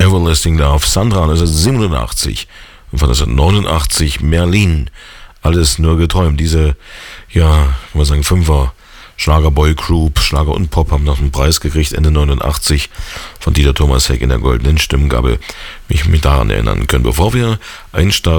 Everlasting Love, Sandra 1987 und von 1989 Merlin, alles nur geträumt. Diese, ja, ich muss sagen, Fünfer Schlagerboy Group, Schlager und Pop haben noch einen Preis gekriegt, Ende 89 von Dieter Thomas Heck in der goldenen Stimmgabel, mich daran erinnern können. Bevor wir einstarten,